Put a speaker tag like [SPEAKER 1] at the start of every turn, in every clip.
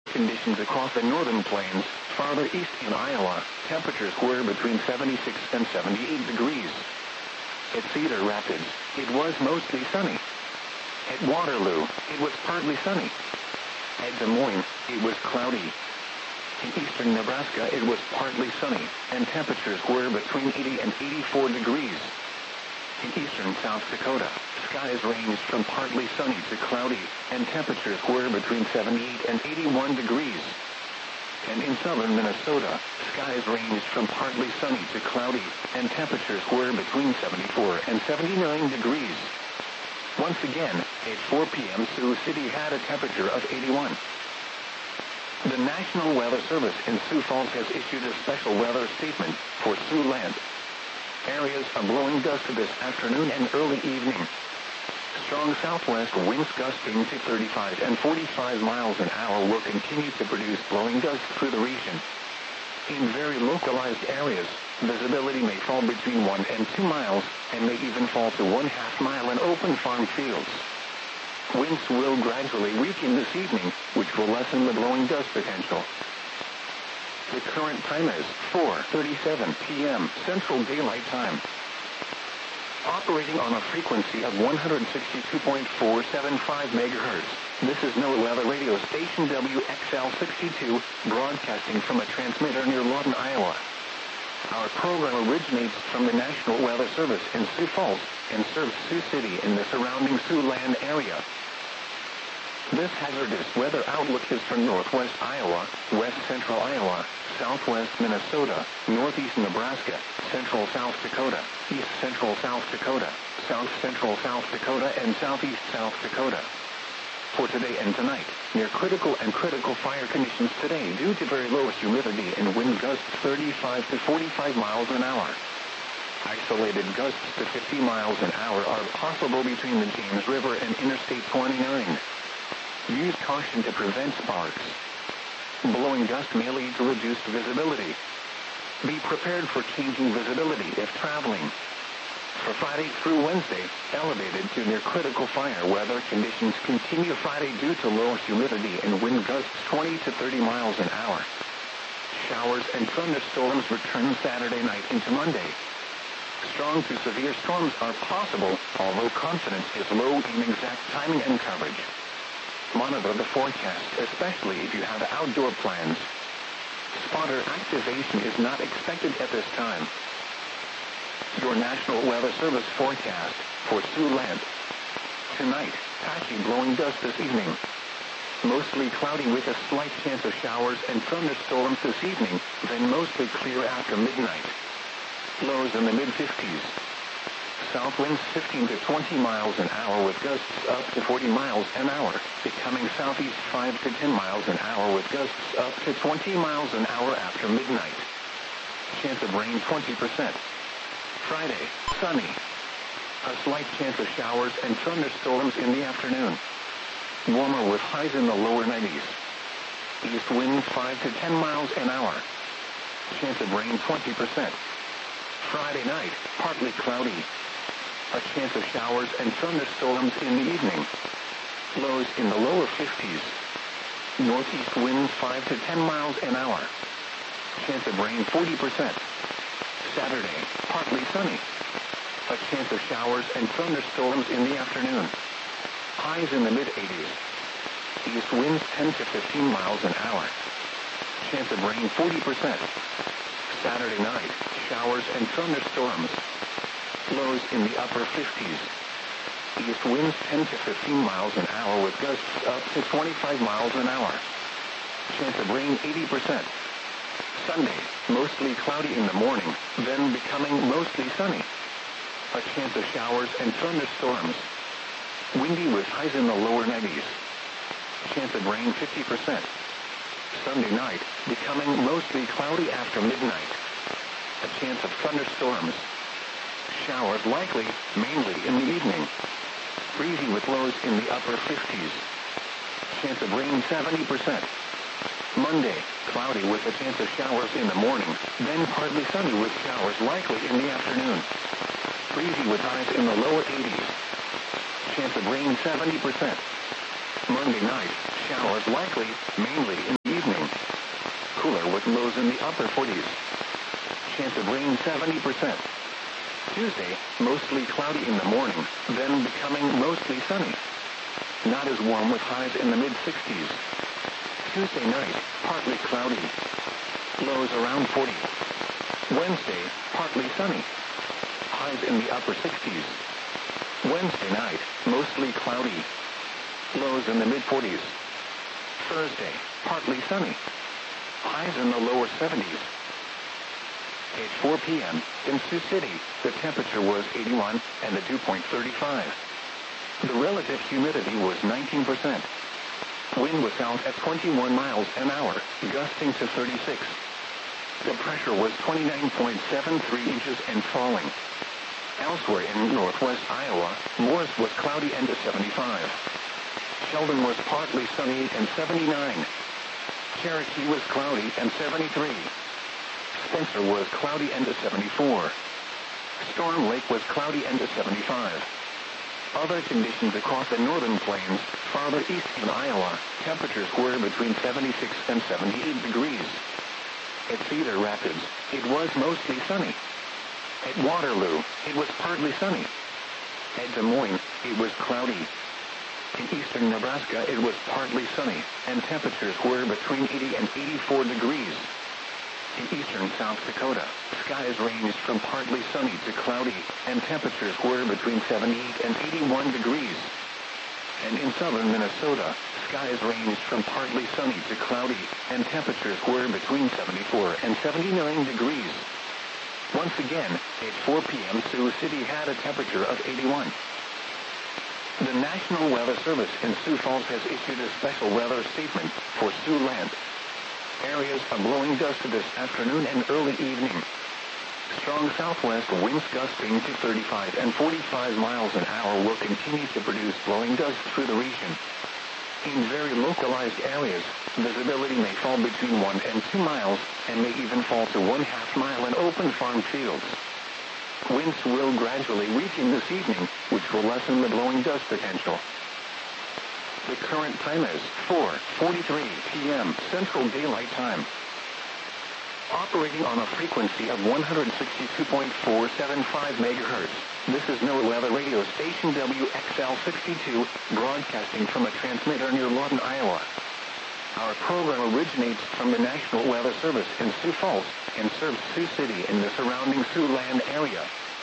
[SPEAKER 1] Conditions across the northern plains, farther east in Iowa, temperatures were between 76 and 78 degrees. At Cedar Rapids, it was mostly sunny. At Waterloo, it was partly sunny. At Des Moines, it was cloudy. In eastern Nebraska, it was partly sunny, and temperatures were between 80 and 84 degrees. In eastern South Dakota, skies ranged from partly sunny to cloudy, and temperatures were between 78 and 81 degrees. And in southern Minnesota, skies ranged from partly sunny to cloudy, and temperatures were between 74 and 79 degrees. Once again, at 4 p.m. Sioux City had a temperature of 81. The National Weather Service in Sioux Falls has issued a special weather statement for Siouxland. Areas are blowing dust this afternoon and early evening. Strong southwest winds gusting to 35 and 45 miles an hour will continue to produce blowing dust through the region. In very localized areas, visibility may fall between 1 and 2 miles, and may even fall to 1/2 mile in open farm fields. Winds will gradually weaken this evening, which will lessen the blowing dust potential. The current time is 4:37 p.m. Central Daylight Time. Operating on a frequency of 162.475 megahertz, this is NOAA Weather Radio Station WXL62, broadcasting from a transmitter near Lawton, Iowa. Our program originates from the National Weather Service in Sioux Falls and serves Sioux City in the surrounding Siouxland area. This hazardous weather outlook is for northwest Iowa, west central Iowa, southwest Minnesota, northeast Nebraska, central South Dakota, east central South Dakota, south central South Dakota, and southeast South Dakota. For today and tonight, near critical and critical fire conditions today due to very low humidity and wind gusts 35 to 45 miles an hour. Isolated gusts to 50 miles an hour are possible between the James River and Interstate 29. Use caution to prevent sparks. Blowing dust may lead to reduced visibility. Be prepared for changing visibility if traveling. For Friday through Wednesday, elevated to near critical fire weather conditions continue Friday due to low humidity and wind gusts 20 to 30 miles an hour. Showers and thunderstorms return Saturday night into Monday. Strong to severe storms are possible, although confidence is low in exact timing and coverage. Monitor the forecast, especially if you have outdoor plans. Spotter activation is not expected at this time. Your National Weather Service forecast for Siouxland. Tonight, patchy blowing dust this evening. Mostly cloudy with a slight chance of showers and thunderstorms this evening, then mostly clear after midnight. Lows in the mid-50s. South winds 15 to 20 miles an hour with gusts up to 40 miles an hour, becoming southeast 5 to 10 miles an hour with gusts up to 20 miles an hour after midnight. Chance of rain 20%. Friday, sunny. A slight chance of showers and thunderstorms in the afternoon. Warmer with highs in the lower 90s. East wind 5 to 10 miles an hour. Chance of rain 20%. Friday night, partly cloudy. A chance of showers and thunderstorms in the evening. Lows in the lower 50s. Northeast winds 5 to 10 miles an hour. Chance of rain 40%. Saturday, partly sunny. A chance of showers and thunderstorms in the afternoon. Highs in the mid-80s. East winds 10 to 15 miles an hour. Chance of rain 40%. Saturday night, showers and thunderstorms. Lows in the upper 50s. East winds 10 to 15 miles an hour with gusts up to 25 miles an hour. Chance of rain 80%. Sunday, mostly cloudy in the morning, then becoming mostly sunny. A chance of showers and thunderstorms. Windy with highs in the lower 90s. Chance of rain 50%. Sunday night, becoming mostly cloudy after midnight. A chance of thunderstorms. Showers likely, mainly in the evening. Breezy with lows in the upper 50s. Chance of rain 70%. Monday, cloudy with a chance of showers in the morning, then partly sunny with showers likely in the afternoon. Breezy with highs in the lower 80s. Chance of rain 70%. Monday night, showers likely, mainly in lows in the upper 40s. Chance of rain 70%. Tuesday, mostly cloudy in the morning, then becoming mostly sunny. Not as warm with highs in the mid-60s. Tuesday night, partly cloudy. Lows around 40. Wednesday, partly sunny. Highs in the upper 60s. Wednesday night, mostly cloudy. Lows in the mid-40s. Thursday, partly sunny. Highs in the lower 70s. At 4 p.m., in Sioux City, the temperature was 81 and the dew point 35. The relative humidity was 19%. Wind was south at 21 miles an hour, gusting to 36. The pressure was 29.73 inches and falling. Elsewhere in northwest Iowa, Morris was cloudy and 75. Sheldon was partly sunny and 79. Cherokee was cloudy and 73. Spencer was cloudy and 74. Storm Lake was cloudy and 75. Other conditions across the northern plains, farther east in Iowa, temperatures were between 76 and 78 degrees. At Cedar Rapids, it was mostly sunny. At Waterloo, it was partly sunny. At Des Moines, it was cloudy. In eastern Nebraska, it was partly sunny, and temperatures were between 80 and 84 degrees. In eastern South Dakota, skies ranged from partly sunny to cloudy, and temperatures were between 78 and 81 degrees. And in southern Minnesota, skies ranged from partly sunny to cloudy, and temperatures were between 74 and 79 degrees. Once again, at 4 p.m., Sioux City had a temperature of 81. The National Weather Service in Sioux Falls has issued a special weather statement for Siouxland. Areas of blowing dust this afternoon and early evening. Strong southwest winds gusting to 35 and 45 miles an hour will continue to produce blowing dust through the region. In very localized areas, visibility may fall between 1 and 2 miles and may even fall to 1/2 mile in open farm fields. Winds will gradually weaken this evening, which will lessen the blowing dust potential. The current time is 4:43 p.m. Central Daylight Time. Operating on a frequency of 162.475 megahertz, this is NOAA Weather Radio Station WXL62, broadcasting from a transmitter near Lawton, Iowa. Our program originates from the National Weather Service in Sioux Falls and serves Sioux City and the surrounding Siouxland area.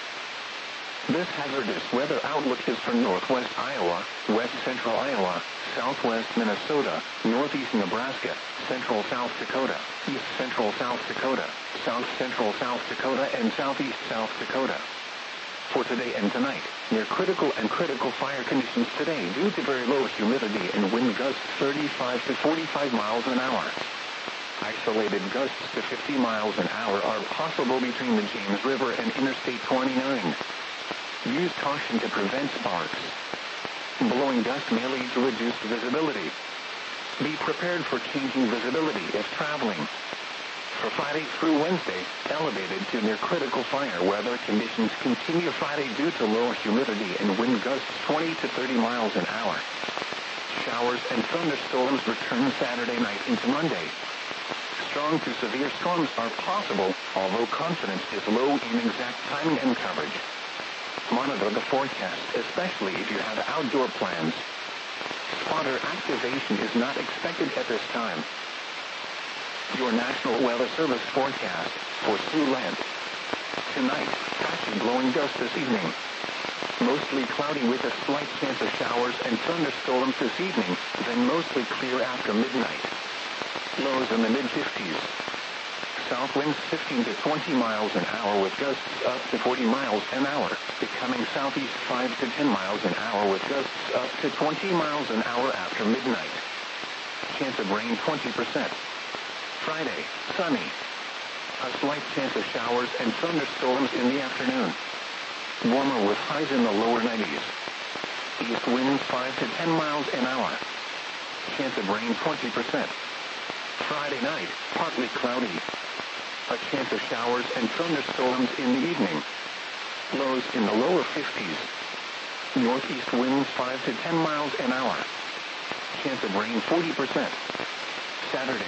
[SPEAKER 1] This hazardous weather outlook is for northwest Iowa, west central Iowa, southwest Minnesota, northeast Nebraska, central South Dakota, east central South Dakota, south central South Dakota, and southeast South Dakota. For today and tonight, near critical and critical fire conditions today due to very low humidity and wind gusts 35 to 45 miles an hour. Isolated gusts to 50 miles an hour are possible between the James River and Interstate 29. Use caution to prevent sparks. Blowing dust may lead to reduced visibility. Be prepared for changing visibility if traveling. For Friday through Wednesday, elevated to near critical fire weather conditions continue Friday due to low humidity and wind gusts 20 to 30 miles an hour. Showers and thunderstorms return Saturday night into Monday. Strong to severe storms are possible, although confidence is low in exact timing and coverage. Monitor the forecast, especially if you have outdoor plans. Spotter activation is not expected at this time. Your National Weather Service forecast for Siouxland. Tonight, patchy blowing dust this evening. Mostly cloudy with a slight chance of showers and thunderstorms this evening, then mostly clear after midnight. Lows in the mid-50s. South winds 15 to 20 miles an hour with gusts up to 40 miles an hour, becoming southeast 5 to 10 miles an hour with gusts up to 20 miles an hour after midnight. Chance of rain 20%. Friday, sunny. A slight chance of showers and thunderstorms in the afternoon. Warmer with highs in the lower 90s. East winds 5 to 10 miles an hour. Chance of rain 20%. Friday night, partly cloudy. A chance of showers and thunderstorms in the evening. Lows in the lower 50s. Northeast winds 5 to 10 miles an hour. Chance of rain 40%. Saturday.